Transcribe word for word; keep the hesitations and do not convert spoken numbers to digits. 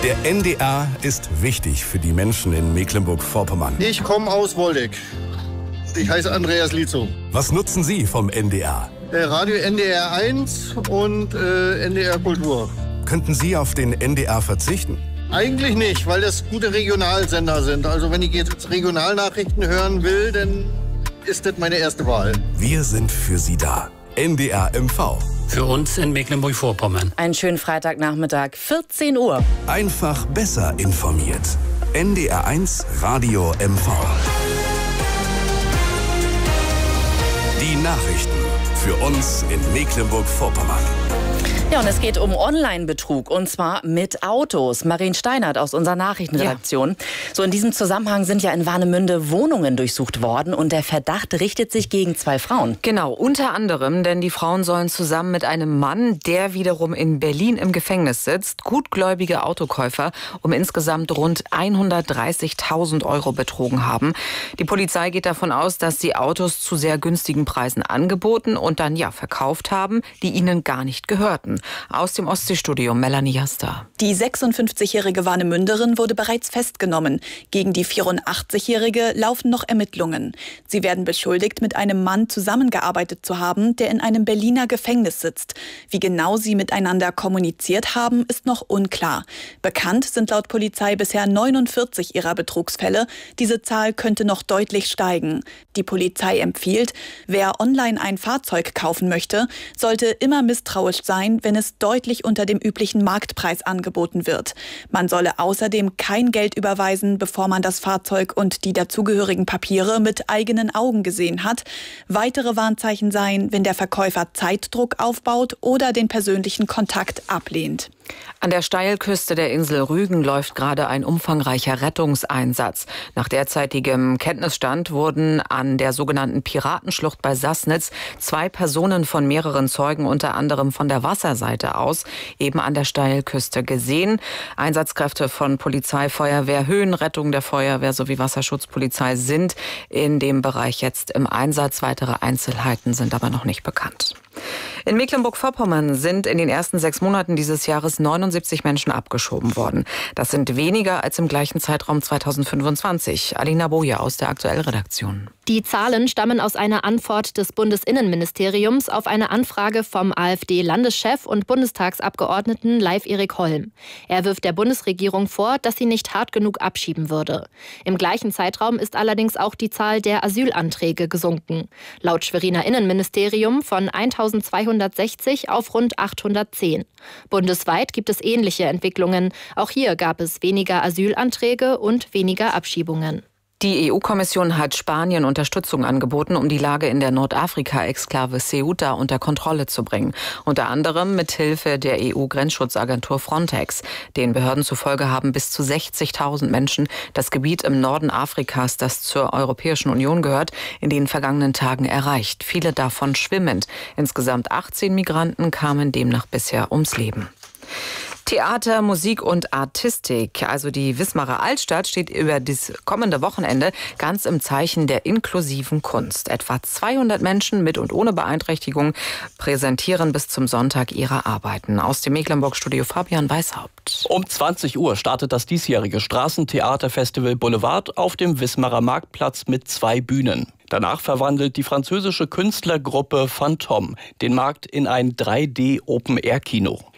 Der N D R ist wichtig für die Menschen in Mecklenburg-Vorpommern. Ich komme aus Woldeck. Ich heiße Andreas Lietzow. Was nutzen Sie vom N D R? Äh, Radio N D R eins und äh, N D R Kultur. Könnten Sie auf den N D R verzichten? Eigentlich nicht, weil das gute Regionalsender sind. Also wenn ich jetzt Regionalnachrichten hören will, dann ist das meine erste Wahl. Wir sind für Sie da. N D R M V. Für uns in Mecklenburg-Vorpommern. Einen schönen Freitagnachmittag, vierzehn Uhr. Einfach besser informiert. N D R eins Radio M V. Die Nachrichten für uns in Mecklenburg-Vorpommern. Ja, und es geht um Online-Betrug und zwar mit Autos. Marien Steinert aus unserer Nachrichtenredaktion. Ja. So in diesem Zusammenhang sind ja in Warnemünde Wohnungen durchsucht worden und der Verdacht richtet sich gegen zwei Frauen. Genau, unter anderem, denn die Frauen sollen zusammen mit einem Mann, der wiederum in Berlin im Gefängnis sitzt, gutgläubige Autokäufer um insgesamt rund hundertdreißigtausend Euro betrogen haben. Die Polizei geht davon aus, dass sie Autos zu sehr günstigen Preisen angeboten und dann ja verkauft haben, die ihnen gar nicht gehörten. Aus dem Ostseestudio Melanie Jaster. Die sechsundfünfzigjährige Warnemünderin wurde bereits festgenommen. Gegen die vierundachtzigjährige laufen noch Ermittlungen. Sie werden beschuldigt, mit einem Mann zusammengearbeitet zu haben, der in einem Berliner Gefängnis sitzt. Wie genau sie miteinander kommuniziert haben, ist noch unklar. Bekannt sind laut Polizei bisher neunundvierzig ihrer Betrugsfälle. Diese Zahl könnte noch deutlich steigen. Die Polizei empfiehlt, wer online ein Fahrzeug kaufen möchte, sollte immer misstrauisch sein, wenn es deutlich unter dem üblichen Marktpreis angeboten wird. Man solle außerdem kein Geld überweisen, bevor man das Fahrzeug und die dazugehörigen Papiere mit eigenen Augen gesehen hat. Weitere Warnzeichen seien, wenn der Verkäufer Zeitdruck aufbaut oder den persönlichen Kontakt ablehnt. An der Steilküste der Insel Rügen läuft gerade ein umfangreicher Rettungseinsatz. Nach derzeitigem Kenntnisstand wurden an der sogenannten Piratenschlucht bei Sassnitz zwei Personen von mehreren Zeugen, unter anderem von der Wasserseite aus, eben an der Steilküste gesehen. Einsatzkräfte von Polizei, Feuerwehr, Höhenrettung der Feuerwehr sowie Wasserschutzpolizei sind in dem Bereich jetzt im Einsatz. Weitere Einzelheiten sind aber noch nicht bekannt. In Mecklenburg-Vorpommern sind in den ersten sechs Monaten dieses Jahres neunundsiebzig Menschen abgeschoben worden. Das sind weniger als im gleichen Zeitraum zweitausendfünfundzwanzig. Alina Boje aus der Aktuellredaktion. Die Zahlen stammen aus einer Antwort des Bundesinnenministeriums auf eine Anfrage vom AfD-Landeschef und Bundestagsabgeordneten Leif-Erik Holm. Er wirft der Bundesregierung vor, dass sie nicht hart genug abschieben würde. Im gleichen Zeitraum ist allerdings auch die Zahl der Asylanträge gesunken. Laut Schweriner Innenministerium von eintausendzweihundertsechzig auf rund achthundertzehn. Bundesweit gibt es ähnliche Entwicklungen. Auch hier gab es weniger Asylanträge und weniger Abschiebungen. Die E U-Kommission hat Spanien Unterstützung angeboten, um die Lage in der Nordafrika-Exklave Ceuta unter Kontrolle zu bringen. Unter anderem mit Hilfe der E U-Grenzschutzagentur Frontex. Den Behörden zufolge haben bis zu sechzigtausend Menschen das Gebiet im Norden Afrikas, das zur Europäischen Union gehört, in den vergangenen Tagen erreicht. Viele davon schwimmend. Insgesamt achtzehn Migranten kamen demnach bisher ums Leben. Theater, Musik und Artistik, also die Wismarer Altstadt, steht über das kommende Wochenende ganz im Zeichen der inklusiven Kunst. Etwa zweihundert Menschen mit und ohne Beeinträchtigung präsentieren bis zum Sonntag ihre Arbeiten. Aus dem Mecklenburg-Studio Fabian Weishaupt. Um zwanzig Uhr startet das diesjährige Straßentheaterfestival Boulevard auf dem Wismarer Marktplatz mit zwei Bühnen. Danach verwandelt die französische Künstlergruppe Phantom den Markt in ein drei D Open-Air-Kino.